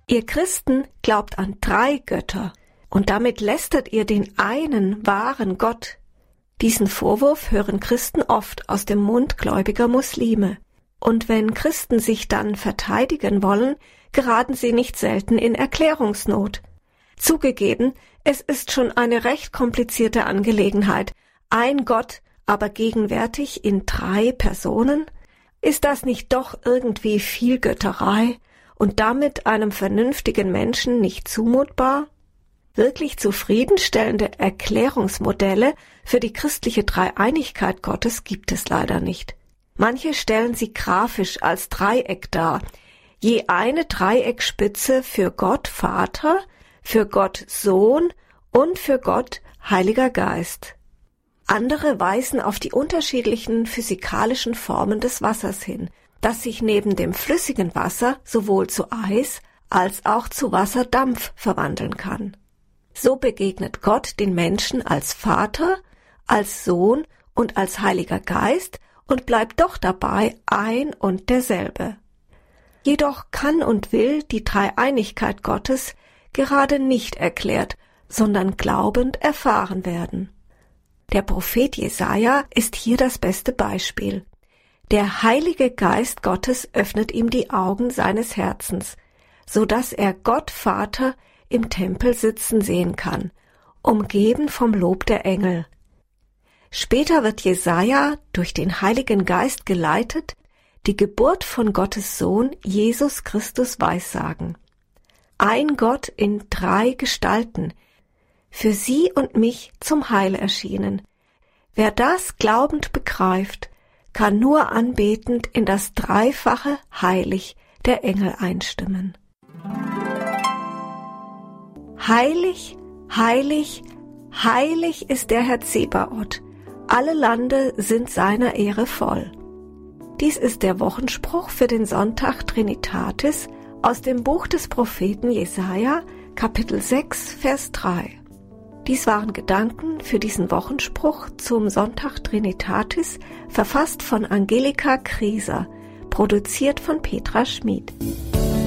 Ihr Christen glaubt an 3 Götter und damit lästert ihr den einen wahren Gott. Diesen Vorwurf hören Christen oft aus dem Mund gläubiger Muslime. Und wenn Christen sich dann verteidigen wollen, geraten sie nicht selten in Erklärungsnot. Zugegeben, es ist schon eine recht komplizierte Angelegenheit. Ein Gott, aber gegenwärtig in 3 Personen? Ist das nicht doch irgendwie viel Götterei und damit einem vernünftigen Menschen nicht zumutbar? Wirklich zufriedenstellende Erklärungsmodelle für die christliche Dreieinigkeit Gottes gibt es leider nicht. Manche stellen sie grafisch als Dreieck dar, je eine Dreieckspitze für Gott Vater, für Gott Sohn und für Gott Heiliger Geist. Andere weisen auf die unterschiedlichen physikalischen Formen des Wassers hin, das sich neben dem flüssigen Wasser sowohl zu Eis als auch zu Wasserdampf verwandeln kann. So begegnet Gott den Menschen als Vater, als Sohn und als Heiliger Geist und bleibt doch dabei ein und derselbe. Jedoch kann und will die Dreieinigkeit Gottes gerade nicht erklärt, sondern glaubend erfahren werden. Der Prophet Jesaja ist hier das beste Beispiel. Der Heilige Geist Gottes öffnet ihm die Augen seines Herzens, so dass er Gott Vater im Tempel sitzen sehen kann, umgeben vom Lob der Engel. Später wird Jesaja durch den Heiligen Geist geleitet, die Geburt von Gottes Sohn Jesus Christus weissagen. Ein Gott in 3 Gestalten, für sie und mich zum Heil erschienen. Wer das glaubend begreift, kann nur anbetend in das dreifache Heilig der Engel einstimmen. Heilig, heilig, heilig ist der Herr Zebaoth. Alle Lande sind seiner Ehre voll. Dies ist der Wochenspruch für den Sonntag Trinitatis aus dem Buch des Propheten Jesaja, Kapitel 6, Vers 3. Dies waren Gedanken für diesen Wochenspruch zum Sonntag Trinitatis, verfasst von Angelika Krieser, produziert von Petra Schmid.